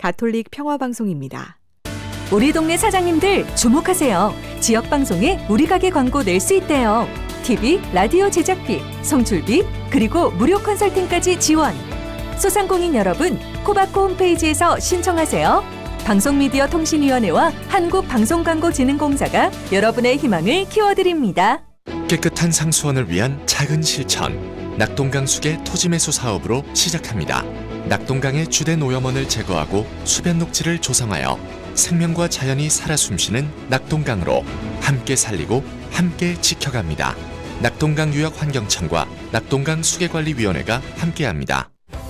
가톨릭 평화방송입니다. 우리 동네 사장님들 주목하세요. 지역 방송에 우리 가게 광고 낼 수 있대요. TV, 라디오 제작비, 송출비, 그리고 무료 컨설팅까지 지원. 소상공인 여러분, 코바코 홈페이지에서 신청하세요. 방송미디어통신위원회와 한국방송광고진흥공사가 여러분의 희망을 키워드립니다. 깨끗한 상수원을 위한 작은 실천. 낙동강 수계 토지매수 사업으로 시작합니다. 낙동강의 주된 오염원을 제거하고 수변 녹지를 조성하여 생명과 자연이 살아 숨쉬는 낙동강으로 함께 살리고 함께 지켜갑니다. 낙동강유역환경청과 낙동강수계관리위원회가 함께합니다.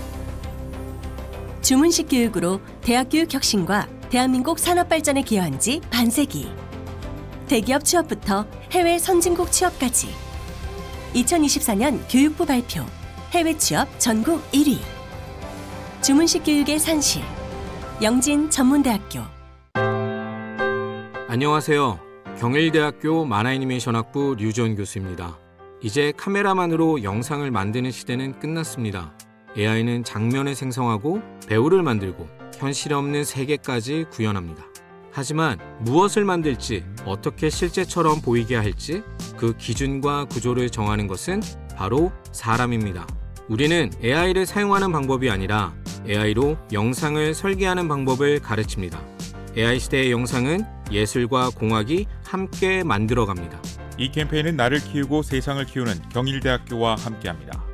주문식 교육으로 대학교육 혁신과 대한민국 산업발전에 기여한 지 반세기. 대기업 취업부터 해외 선진국 취업까지. 2024년 교육부 발표 해외 취업 전국 1위. 주문식 교육의 산실. 영진 전문대학교. 안녕하세요. 경일대학교 만화애니메이션학부 류지원 교수입니다. 이제 카메라만으로 영상을 만드는 시대는 끝났습니다. AI는 장면을 생성하고 배우를 만들고 현실에 없는 세계까지 구현합니다. 하지만 무엇을 만들지, 어떻게 실제처럼 보이게 할지 그 기준과 구조를 정하는 것은 바로 사람입니다. 우리는 AI를 사용하는 방법이 아니라 AI로 영상을 설계하는 방법을 가르칩니다. AI 시대의 영상은 예술과 공학이 함께 만들어갑니다. 이 캠페인은 나를 키우고 세상을 키우는 경일대학교와 함께합니다.